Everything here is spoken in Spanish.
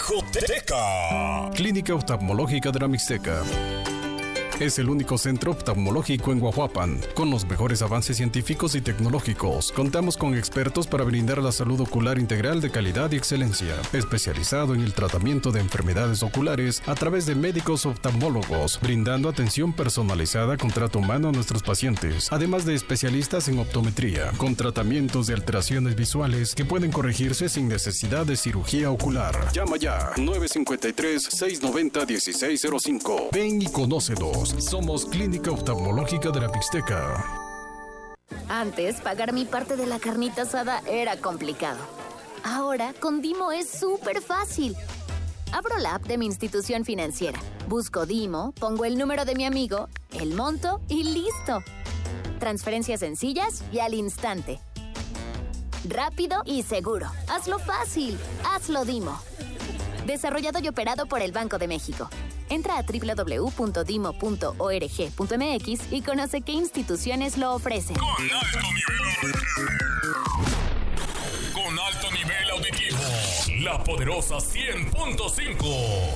Ojotteca. Clínica Oftalmológica de la Mixteca. Es el único centro oftalmológico en Guajuapan, con los mejores avances científicos y tecnológicos. Contamos con expertos para brindar la salud ocular integral de calidad y excelencia, especializado en el tratamiento de enfermedades oculares a través de médicos oftalmólogos, brindando atención personalizada con trato humano a nuestros pacientes, además de especialistas en optometría, con tratamientos de alteraciones visuales que pueden corregirse sin necesidad de cirugía ocular. Llama ya, 953-690-1605. Ven y conócenos. Somos Clínica Oftalmológica de la Mixteca. Antes, pagar mi parte de la carnita asada era complicado. Ahora, con Dimo es súper fácil. Abro la app de mi institución financiera, busco Dimo, pongo el número de mi amigo, el monto y ¡listo! Transferencias sencillas y al instante. Rápido y seguro. Hazlo fácil. Hazlo Dimo. Desarrollado y operado por el Banco de México. Entra a www.dimo.org.mx y conoce qué instituciones lo ofrecen. Con alto nivel auditivo. La poderosa 100.5.